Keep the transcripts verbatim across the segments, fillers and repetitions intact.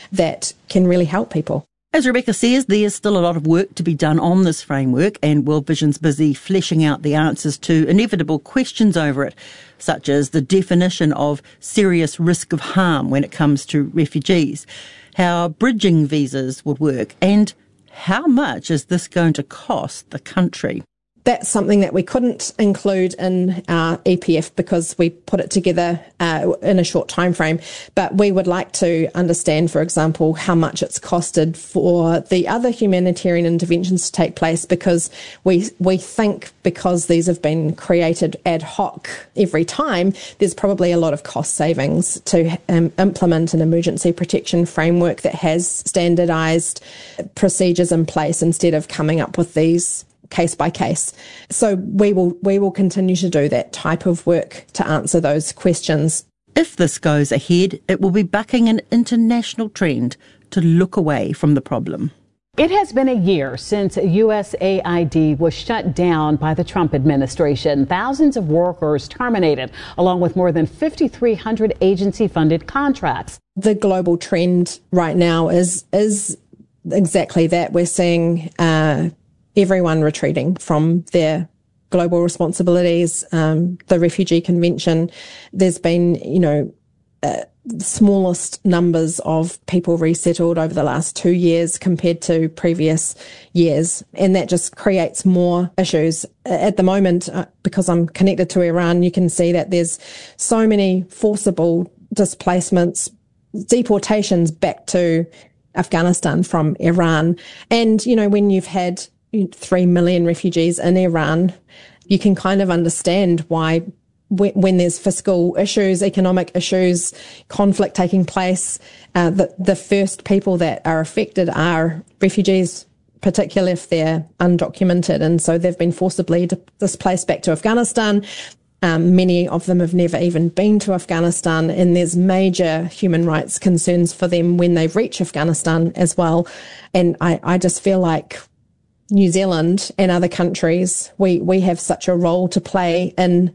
that can really help people. As Rebecca says, there's still a lot of work to be done on this framework, and World Vision's busy fleshing out the answers to inevitable questions over it, such as the definition of serious risk of harm when it comes to refugees, how bridging visas would work, and how much is this going to cost the country? That's something that we couldn't include in our E P F because we put it together uh, in a short time frame. But we would like to understand, for example, how much it's costed for the other humanitarian interventions to take place, because we we think because these have been created ad hoc every time, there's probably a lot of cost savings to um, implement an emergency protection framework that has standardised procedures in place instead of coming up with these case by case. So we will we will continue to do that type of work to answer those questions. If this goes ahead, it will be bucking an international trend to look away from the problem. It has been a year since U S A I D was shut down by the Trump administration. Thousands of workers terminated, along with more than five thousand three hundred agency-funded contracts. The global trend right now is is exactly that. We're seeing uh everyone retreating from their global responsibilities. Um, the Refugee Convention, there's been, you know, uh, the smallest numbers of people resettled over the last two years compared to previous years. And that just creates more issues. At the moment, uh, because I'm connected to Iran, you can see that there's so many forcible displacements, deportations back to Afghanistan from Iran. And, you know, when you've had three million refugees in Iran, you can kind of understand why when, when there's fiscal issues, economic issues, conflict taking place, uh, the, the first people that are affected are refugees, particularly if they're undocumented. And so they've been forcibly di- displaced back to Afghanistan. Um, many of them have never even been to Afghanistan, and there's major human rights concerns for them when they reach Afghanistan as well. And I, I just feel like New Zealand and other countries, we, we have such a role to play in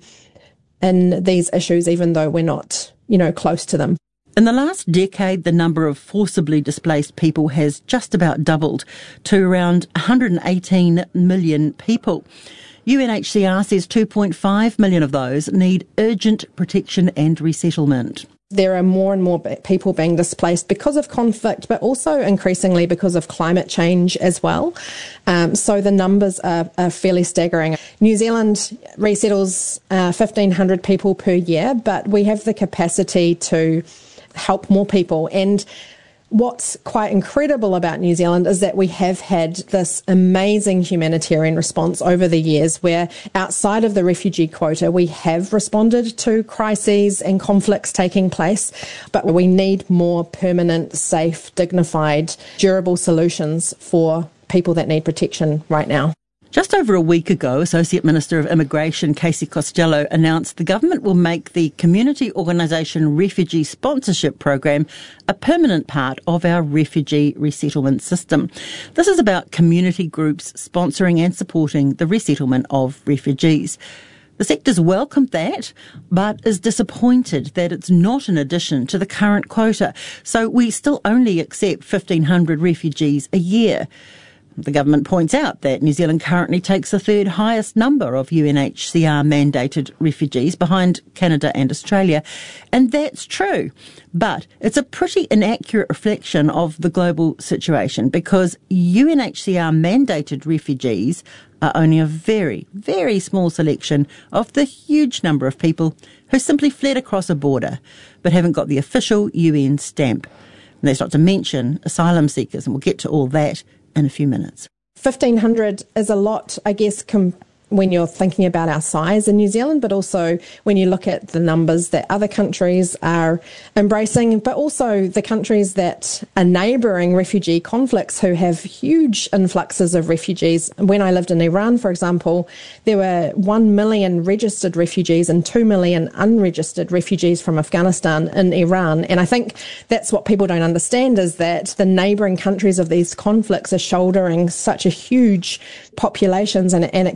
in these issues, even though we're not, you know, close to them. In the last decade, the number of forcibly displaced people has just about doubled to around one hundred eighteen million people. U N H C R says two point five million of those need urgent protection and resettlement. There are more and more people being displaced because of conflict, but also increasingly because of climate change as well. Um, so the numbers are, are fairly staggering. New Zealand resettles uh, fifteen hundred people per year, but we have the capacity to help more people. And what's quite incredible about New Zealand is that we have had this amazing humanitarian response over the years where outside of the refugee quota, we have responded to crises and conflicts taking place, but we need more permanent, safe, dignified, durable solutions for people that need protection right now. Just over a week ago, Associate Minister of Immigration Casey Costello announced the government will make the community organisation refugee sponsorship program a permanent part of our refugee resettlement system. This is about community groups sponsoring and supporting the resettlement of refugees. The sector's welcomed that, but is disappointed that it's not in addition to the current quota. So we still only accept fifteen hundred refugees a year. The government points out that New Zealand currently takes the third highest number of U N H C R-mandated refugees behind Canada and Australia. And that's true. But it's a pretty inaccurate reflection of the global situation because U N H C R-mandated refugees are only a very, very small selection of the huge number of people who simply fled across a border but haven't got the official U N stamp. And that's not to mention asylum seekers, and we'll get to all that in a few minutes. fifteen hundred is a lot, I guess, com- when you're thinking about our size in New Zealand, but also when you look at the numbers that other countries are embracing, but also the countries that are neighbouring refugee conflicts who have huge influxes of refugees. When I lived in Iran, for example, there were one million registered refugees and two million unregistered refugees from Afghanistan in Iran. And I think that's what people don't understand, is that the neighbouring countries of these conflicts are shouldering such a huge populations, and, and it can be very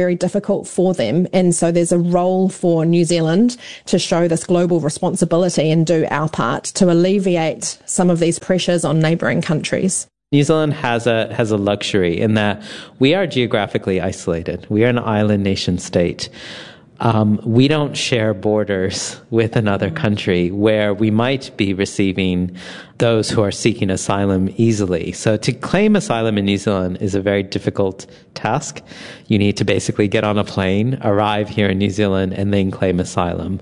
very difficult for them. And so there's a role for New Zealand to show this global responsibility and do our part to alleviate some of these pressures on neighbouring countries. New Zealand has a has a luxury in that we are geographically isolated. We are an island nation state. Um, we don't share borders with another country where we might be receiving those who are seeking asylum easily. So to claim asylum in New Zealand is a very difficult task. You need to basically get on a plane, arrive here in New Zealand, and then claim asylum.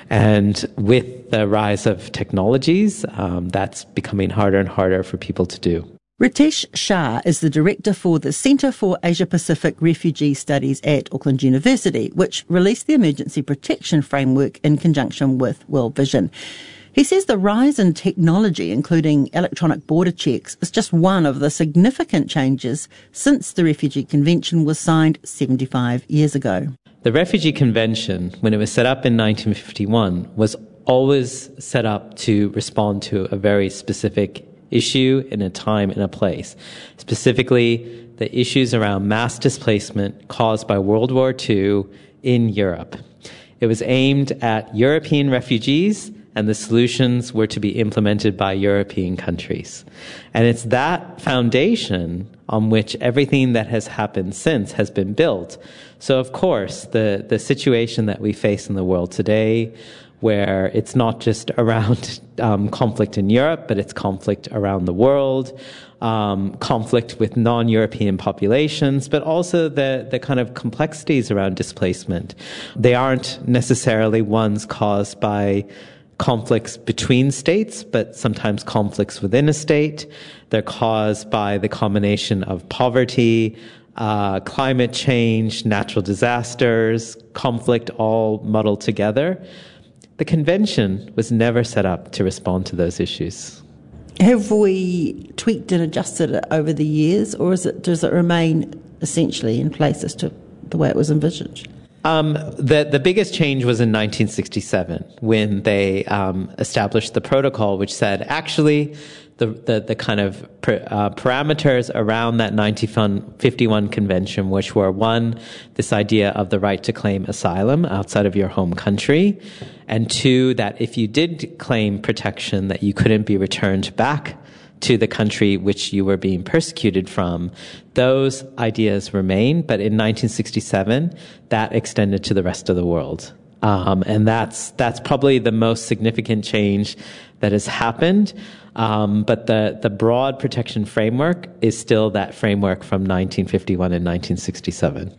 And with the rise of technologies, um, that's becoming harder and harder for people to do. Ritesh Shah is the director for the Centre for Asia-Pacific Refugee Studies at Auckland University, which released the Emergency Protection Framework in conjunction with World Vision. He says the rise in technology, including electronic border checks, is just one of the significant changes since the Refugee Convention was signed seventy-five years ago. The Refugee Convention, when it was set up in nineteen fifty-one, was always set up to respond to a very specific issue in a time and a place. Specifically, the issues around mass displacement caused by World War Two in Europe. It was aimed at European refugees, and the solutions were to be implemented by European countries. And it's that foundation on which everything that has happened since has been built. So, of course, the, the situation that we face in the world today, where it's not just around um, conflict in Europe, but it's conflict around the world, um, conflict with non-European populations, but also the, the kind of complexities around displacement. They aren't necessarily ones caused by conflicts between states, but sometimes conflicts within a state. They're caused by the combination of poverty, uh, climate change, natural disasters, conflict all muddled together. The convention was never set up to respond to those issues. Have we tweaked and adjusted it over the years, or is it, does it remain essentially in place as to the way it was envisaged? Um, the, the biggest change was in nineteen sixty-seven when they um, established the protocol, which said actually the, the, the kind of per, uh, parameters around that nineteen fifty-one convention, which were one, this idea of the right to claim asylum outside of your home country, and two, that if you did claim protection, that you couldn't be returned back to the country which you were being persecuted from. Those ideas remain, but in nineteen sixty-seven, that extended to the rest of the world. Um, and that's that's probably the most significant change that has happened. Um, but the, the broad protection framework is still that framework from nineteen fifty-one and nineteen sixty-seven.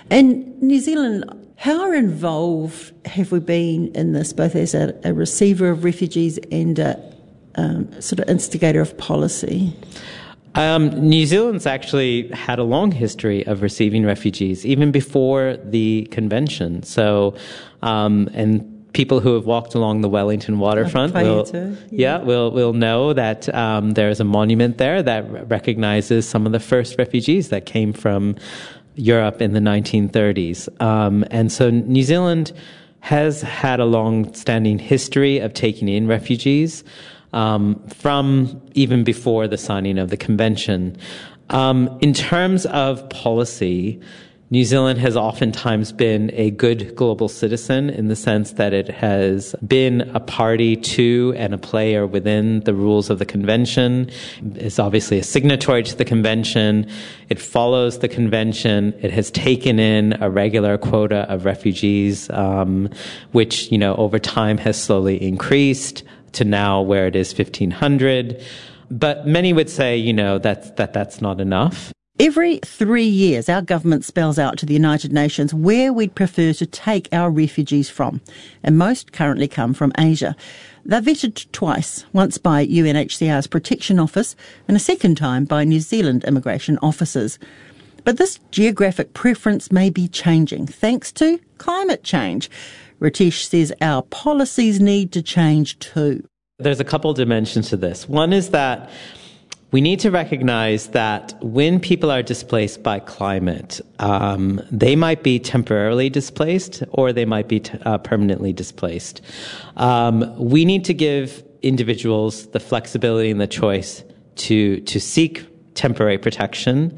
And New Zealand, how involved have we been in this, both as a, a receiver of refugees and a um, sort of instigator of policy? Um, New Zealand's actually had a long history of receiving refugees, even before the convention. So, um, and people who have walked along the Wellington waterfront will, yeah. yeah, will will know that um, there's a monument there that recognizes some of the first refugees that came from Europe in the nineteen thirties. Um, and so New Zealand has had a long-standing history of taking in refugees um, from even before the signing of the convention. Um, in terms of policy, New Zealand has oftentimes been a good global citizen in the sense that it has been a party to and a player within the rules of the convention. It's obviously a signatory to the convention. It follows the convention. It has taken in a regular quota of refugees, um, which, you know, over time has slowly increased to now where it is fifteen hundred. But many would say, you know, that, that that's not enough. Every three years, our government spells out to the United Nations where we'd prefer to take our refugees from, and most currently come from Asia. They're vetted twice, once by U N H C R's Protection Office and a second time by New Zealand immigration officers. But this geographic preference may be changing thanks to climate change. Ritesh says our policies need to change too. There's a couple dimensions to this. One is that we need to recognize that when people are displaced by climate, um, they might be temporarily displaced or they might be t- uh, permanently displaced. Um, we need to give individuals the flexibility and the choice to to seek temporary protection.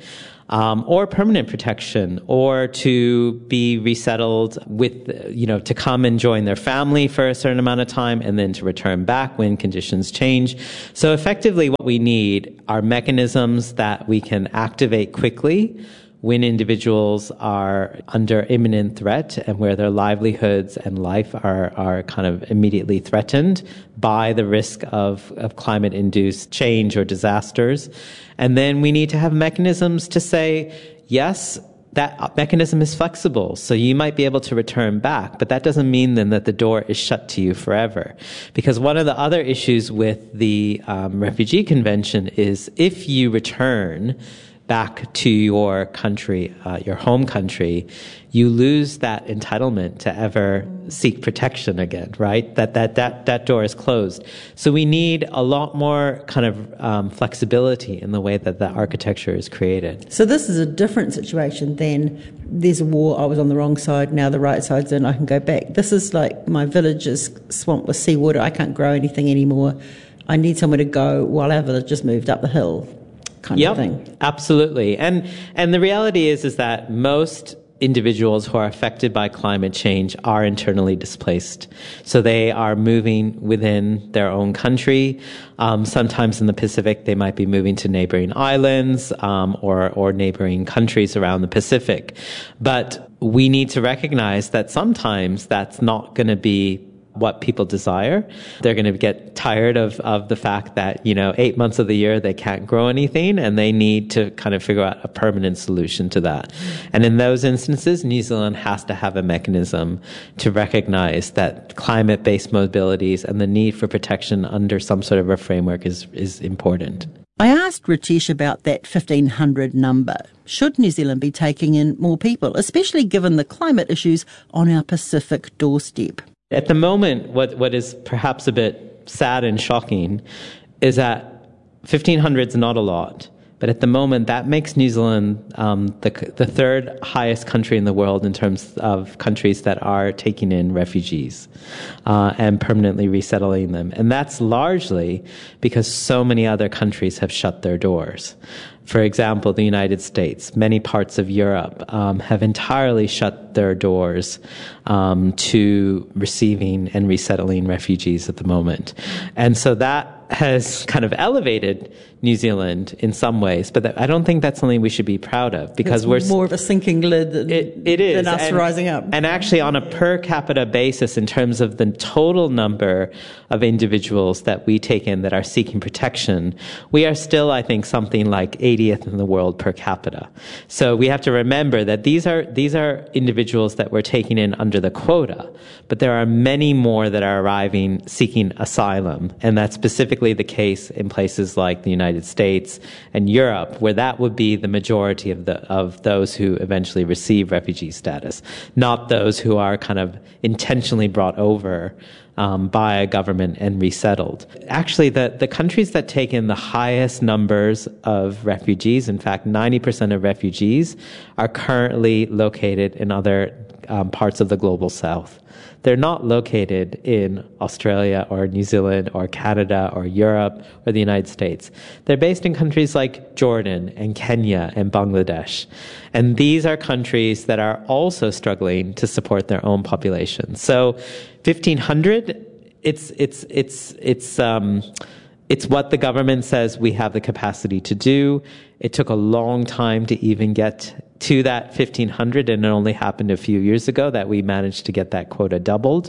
um, or permanent protection, or to be resettled with, you know, to come and join their family for a certain amount of time and then to return back when conditions change. So effectively what we need are mechanisms that we can activate quickly when individuals are under imminent threat and where their livelihoods and life are, are kind of immediately threatened by the risk of, of climate-induced change or disasters. And then we need to have mechanisms to say, yes, that mechanism is flexible, so you might be able to return back, but that doesn't mean then that the door is shut to you forever. Because one of the other issues with the um, Refugee Convention is if you return back to your country, uh, your home country, you lose that entitlement to ever seek protection again, right? That that that that door is closed. So we need a lot more kind of um, flexibility in the way that the architecture is created. So this is a different situation than there's a war, I was on the wrong side, now the right side's in, I can go back. This is like my village is swamped with seawater, I can't grow anything anymore. I need somewhere to go while our village just moved up the hill. Kind yep, of thing. Absolutely. And and the reality is is that most individuals who are affected by climate change are internally displaced. So they are moving within their own country. Um, sometimes in the Pacific, they might be moving to neighboring islands um, or or neighboring countries around the Pacific. But we need to recognize that sometimes that's not going to be what people desire. They're going to get tired of, of the fact that, you know, eight months of the year they can't grow anything, and they need to kind of figure out a permanent solution to that. And in those instances, New Zealand has to have a mechanism to recognize that climate-based mobilities and the need for protection under some sort of a framework is, is important. I asked Ritesh about that fifteen hundred number. Should New Zealand be taking in more people, especially given the climate issues on our Pacific doorstep? At the moment, what, what is perhaps a bit sad and shocking is that fifteen hundred is not a lot. But at the moment, that makes New Zealand um, the, the third highest country in the world in terms of countries that are taking in refugees uh, and permanently resettling them. And that's largely because so many other countries have shut their doors. For example, the United States, many parts of Europe um, have entirely shut their doors um, to receiving and resettling refugees at the moment. And so that has kind of elevated New Zealand in some ways, but that, I don't think that's something we should be proud of, because it's we're more of a sinking lid than, it, it is. than us and, rising up. And actually on a per capita basis, in terms of the total number of individuals that we take in that are seeking protection, we are still, I think, something like eightieth in the world per capita. So we have to remember that these are these are individuals that we're taking in under the quota, but there are many more that are arriving seeking asylum, and that's specifically the case in places like the United States and Europe, where that would be the majority of the of those who eventually receive refugee status, not those who are kind of intentionally brought over um, by a government and resettled. Actually, the, the countries that take in the highest numbers of refugees, in fact, ninety percent of refugees are currently located in other um, parts of the global south. They're not located in Australia or New Zealand or Canada or Europe or the United States. They're based in countries like Jordan and Kenya and Bangladesh. And these are countries that are also struggling to support their own population. So fifteen hundred, it's, it's, it's, it's, um, it's what the government says we have the capacity to do. It took a long time to even get to that fifteen hundred, and it only happened a few years ago that we managed to get that quota doubled.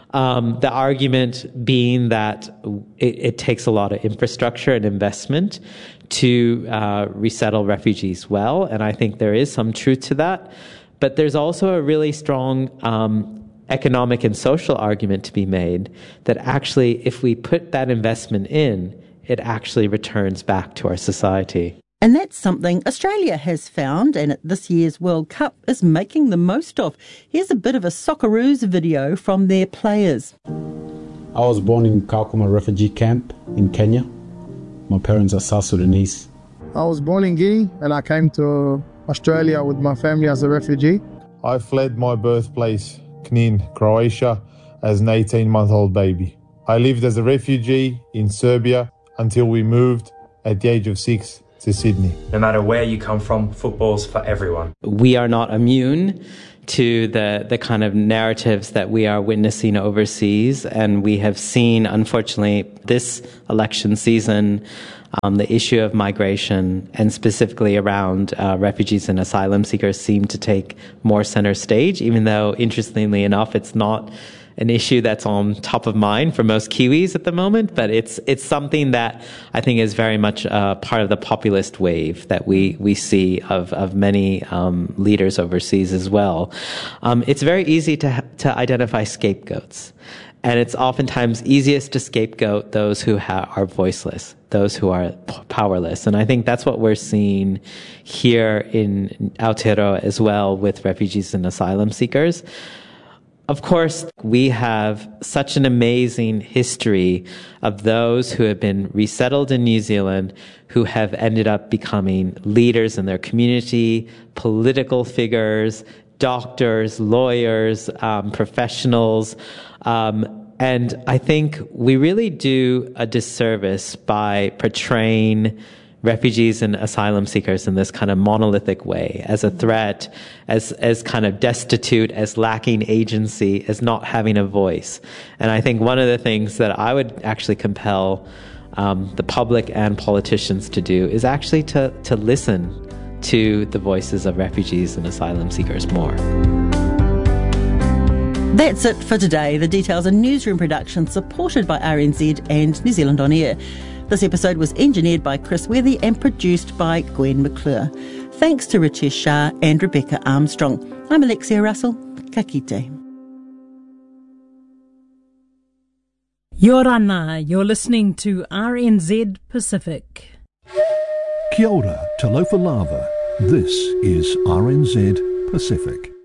Um, the argument being that it, it takes a lot of infrastructure and investment to uh, resettle refugees well, and I think there is some truth to that. But there's also a really strong um, economic and social argument to be made that actually, if we put that investment in, it actually returns back to our society. And that's something Australia has found, and at this year's World Cup is making the most of. Here's a bit of a Socceroos video from their players. I was born in Kakuma refugee camp in Kenya. My parents are South Sudanese. I was born in Guinea and I came to Australia with my family as a refugee. I fled my birthplace, Knin, Croatia, as an eighteen-month-old baby. I lived as a refugee in Serbia until we moved at the age of six to Sydney. No matter where you come from, football's for everyone. We are not immune to the, the kind of narratives that we are witnessing overseas. And we have seen, unfortunately, this election season, um, the issue of migration and specifically around uh, refugees and asylum seekers seem to take more center stage, even though, interestingly enough, it's not an issue that's on top of mind for most Kiwis at the moment, but it's it's something that I think is very much uh, part of the populist wave that we we see of of many um, leaders overseas as well. Um, it's very easy to to identify scapegoats, and it's oftentimes easiest to scapegoat those who ha- are voiceless, those who are p- powerless, and I think that's what we're seeing here in Aotearoa as well with refugees and asylum seekers. Of course, we have such an amazing history of those who have been resettled in New Zealand who have ended up becoming leaders in their community, political figures, doctors, lawyers, um, professionals. Um, and I think we really do a disservice by portraying refugees and asylum seekers in this kind of monolithic way, as a threat, as as kind of destitute, as lacking agency, as not having a voice. And I think one of the things that I would actually compel um, the public and politicians to do is actually to to listen to the voices of refugees and asylum seekers more. That's it for today. The Details a newsroom production supported by R N Z and New Zealand On Air. This episode was engineered by Chris Worthy and produced by Gwen McClure. Thanks to Ritesh Shah and Rebecca Armstrong. I'm Alexia Russell. Ka kite. Yorana, you're listening to R N Z Pacific. Kia ora, talofa lava. This is R N Z Pacific.